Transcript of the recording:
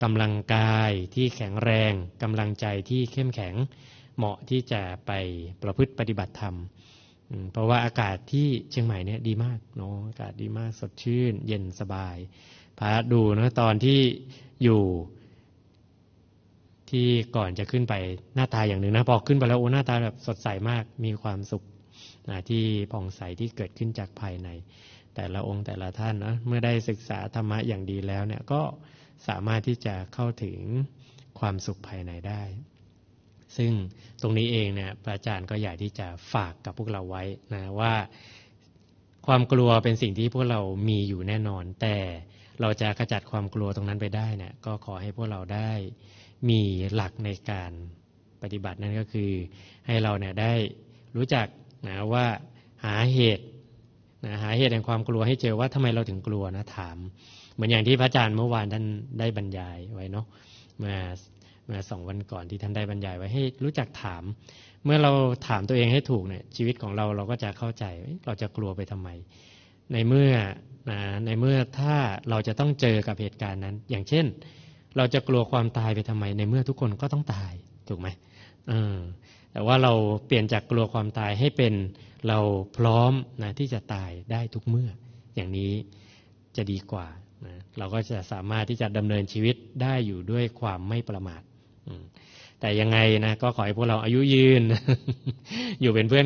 กำลังกายที่แข็งแรงกำลังใจที่เข้มแข็งเหมาะที่จะไปประพฤติปฏิบัติธรรมเพราะว่าอากาศที่เชียงใหม่เนี่ยดีมากเนาะอากาศดีมากสดชื่นเย็นสบายพาดูนะตอนที่อยู่ที่ก่อนจะขึ้นไปหน้าตาอย่างหนึ่งนะพอขึ้นไปแล้วโอ้หน้าตาแบบสดใสมากมีความสุขที่ผ่องใสที่เกิดขึ้นจากภายในแต่ละองค์แต่ละท่านนะเมื่อได้ศึกษาธรรมะอย่างดีแล้วเนี่ยก็สามารถที่จะเข้าถึงความสุขภายในได้ซึ่งตรงนี้เองเนี่ยพระอาจารย์ก็อยากที่จะฝากกับพวกเราไว้นะว่าความกลัวเป็นสิ่งที่พวกเรามีอยู่แน่นอนแต่เราจะขจัดความกลัวตรงนั้นไปได้เนี่ยก็ขอให้พวกเราได้มีหลักในการปฏิบัตินั่นก็คือให้เราเนี่ยได้รู้จักนะว่าหาเหตุแห่งความกลัวให้เจอว่าทำไมเราถึงกลัวนะถามเหมือนอย่างที่พระอาจารย์เมื่อวานท่านได้บรรยายไว้เนาะมา2 วันก่อนที่ท่านได้บรรยายไว้ให้รู้จักถามเมื่อเราถามตัวเองให้ถูกเนี่ยชีวิตของเราก็จะเข้าใจเราจะกลัวไปทำไมในเมื่อถ้าเราจะต้องเจอกับเหตุการณ์นั้นอย่างเช่นเราจะกลัวความตายไปทำไมในเมื่อทุกคนก็ต้องตายถูกไหมแต่ว่าเราเปลี่ยนจากกลัวความตายให้เป็นเราพร้อมนะที่จะตายได้ทุกเมื่ออย่างนี้จะดีกว่านะเราก็จะสามารถที่จะดำเนินชีวิตได้อยู่ด้วยความไม่ประมาทแต่ยังไงนะก็ขอให้พวกเราอายุยืน อยู่เป็นเพื่อน